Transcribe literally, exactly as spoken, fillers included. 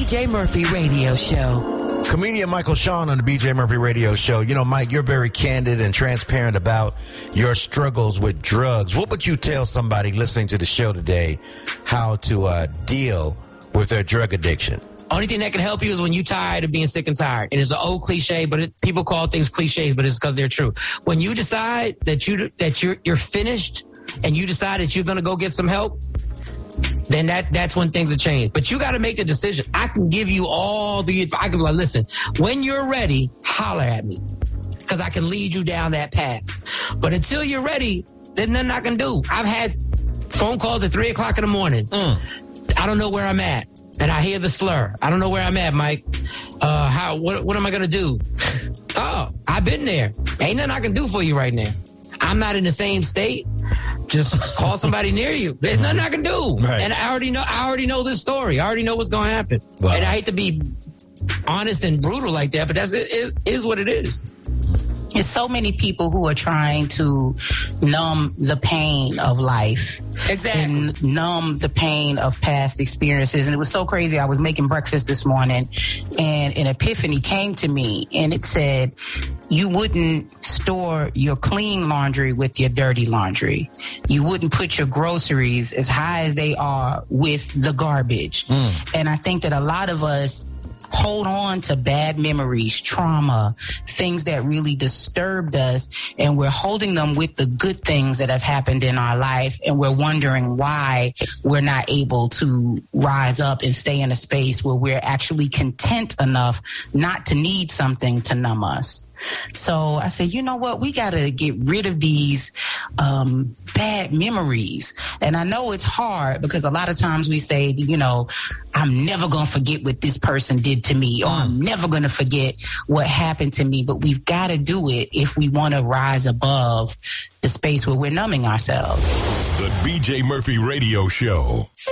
J. Murphy Radio Show. Comedian Michael Sean on the B J Murphy Radio Show. You know, Mike, you're very candid and transparent about your struggles with drugs. What would you tell somebody listening to the show today how to uh, deal with their drug addiction? Only thing that can help you is when you're tired of being sick and tired. And it's an old cliche, but it, people call things cliches, but it's because they're true. When you decide that you that you're you're finished and you decide that you're going to go get some help, then that that's when things will change. But you got to make the decision. I can give you all the advice. I can be like, listen, when you're ready, holler at me because I can lead you down that path. But until you're ready, then nothing I can do. I've had phone calls at three o'clock in the morning. Mm. I don't know where I'm at. And I hear the slur. I don't know where I'm at, Mike. Uh, how? What, what am I going to do? Oh, I've been there. Ain't nothing I can do for you right now. I'm not in the same state. Just call somebody near you. There's nothing I can do. Right. And I already know. I already know this story. I already know what's going to happen. Wow. And I hate to be honest and brutal like that, but that's it, it is what it is. There's so many people who are trying to numb the pain of life. Exactly. And numb the pain of past experiences. And it was so crazy. I was making breakfast this morning and an epiphany came to me and it said, you wouldn't store your clean laundry with your dirty laundry. You wouldn't put your groceries as high as they are with the garbage. Mm. And I think that a lot of us hold on to bad memories, trauma, things that really disturbed us, and we're holding them with the good things that have happened in our life, and we're wondering why we're not able to rise up and stay in a space where we're actually content enough not to need something to numb us. So I said, you know what? We got to get rid of these um, bad memories. And I know it's hard because a lot of times we say, you know, I'm never going to forget what this person did to me, or I'm never going to forget what happened to me. But we've got to do it if we want to rise above the space where we're numbing ourselves. The B J Murphy Radio Show.